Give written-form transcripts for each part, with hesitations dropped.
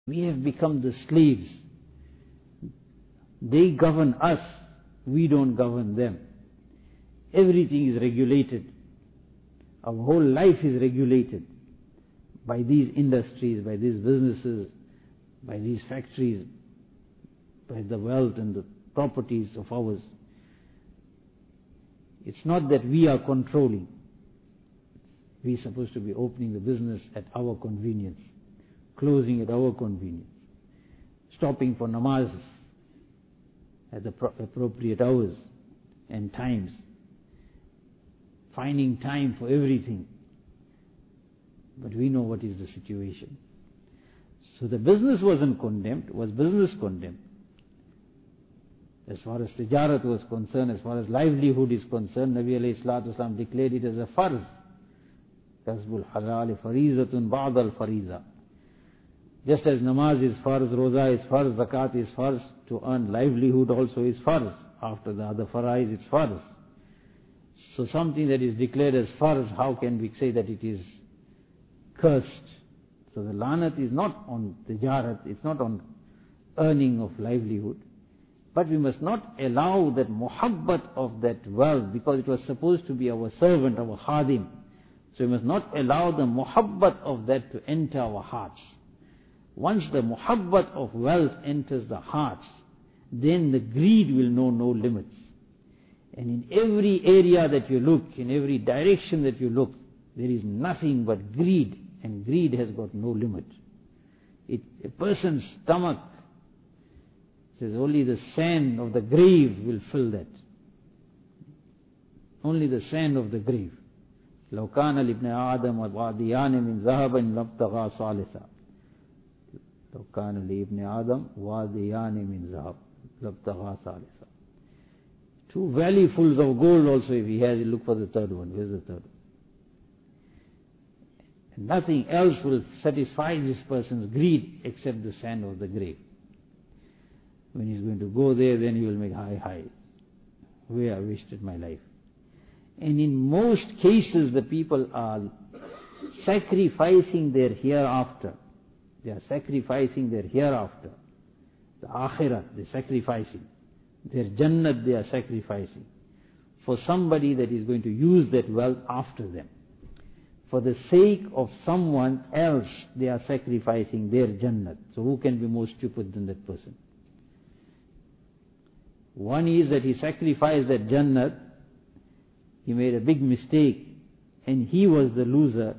We have become the slaves. They govern us, we don't govern them. Everything is regulated. Our whole life is regulated by these industries, by these businesses, by these factories, by the wealth and the properties of ours. It's not that we are controlling. We're supposed to be opening the business at our convenience, closing at our convenience, stopping for namazes at the appropriate hours and times, finding time for everything. But we know what is the situation. So the business wasn't condemned, was business condemned? As far as tijarat was concerned, as far as livelihood is concerned, Nabi alayhi salatu wasalam declared it as a farz. Kasbul halal farizatun ba'd al fariza. Just as namaz is farz, roza is farz, zakat is farz, to earn livelihood also is farz. After the other faraiz, it's farz. So something that is declared as farz, how can we say that it is cursed? So the lanat is not on tijarat, it's not on earning of livelihood. But we must not allow that muhabbat of that wealth, because it was supposed to be our servant, our khadim. So we must not allow the muhabbat of that to enter our hearts. Once the muhabbat of wealth enters the hearts, then the greed will know no limits. And in every area that you look, in every direction that you look, there is nothing but greed, and greed has got no limit. A person's stomach says only the sand of the grave will fill that. Only the sand of the grave. لو كان لابن آدم واديان من ذهب لابتغى ثالثا. لو كان لابن آدم واديان من ذهب لابتغى ثالثا. 2 valleyfuls of gold also, if he has, he'll look for the third one. Where's the third one? And nothing else will satisfy this person's greed except the sand of the grave. When he's going to go there, then he will make hi, where I wasted my life. And in most cases, the people are sacrificing their hereafter. They are sacrificing their hereafter. The akhirat, they're sacrificing. Their jannat, they are sacrificing. For somebody that is going to use that wealth after them. For the sake of someone else, they are sacrificing their jannat. So who can be more stupid than that person? One is that he sacrificed that jannat, he made a big mistake, and he was the loser,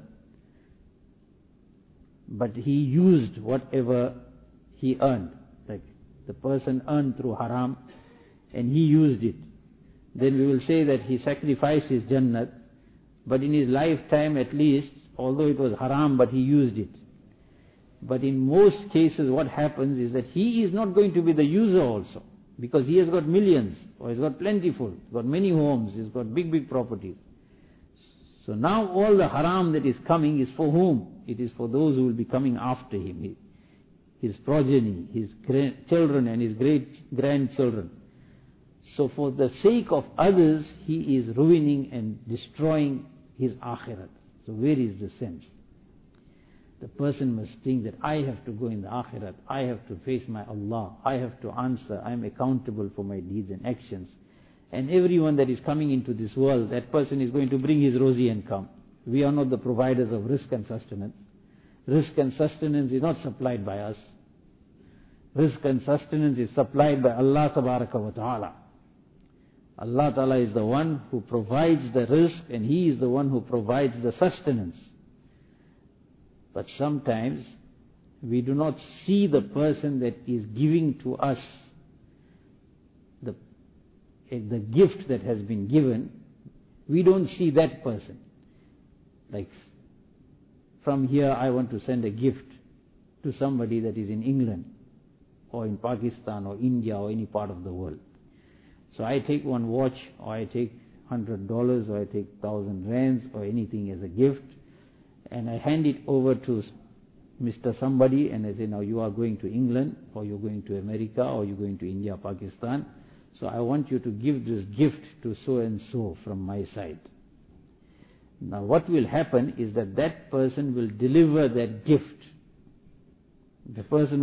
but he used whatever he earned. Like the person earned through haram, and he used it. Then we will say that he sacrificed his jannat, but in his lifetime at least, although it was haram, but he used it. But in most cases what happens is that he is not going to be the user also, because he has got millions, or he's got plentiful, he's got many homes, he's got big properties. So now all the haram that is coming is for whom? It is for those who will be coming after him, his progeny, his children and his great-grandchildren. So for the sake of others, he is ruining and destroying his akhirat. So where is the sense? The person must think that I have to go in the akhirat, I have to face my Allah, I have to answer, I am accountable for my deeds and actions. And everyone that is coming into this world, that person is going to bring his rosy income. We are not the providers of rizq and sustenance. Rizq and sustenance is not supplied by us. Rizq and sustenance is supplied by Allah tabaraka wa ta'ala. Allah ta'ala is the one who provides the rizq, and He is the one who provides the sustenance. But sometimes we do not see the person that is giving to us the gift that has been given. We don't see that person. Like from here I want to send a gift to somebody that is in England or in Pakistan or India or any part of the world. So I take one watch, or I take $100, or I take 1,000 rands or anything as a gift, and I hand it over to Mr. somebody, and I say, now you are going to England, or you're going to America, or you're going to India, Pakistan, so I want you to give this gift to so and so from my side. Now what will happen is that person will deliver that gift The person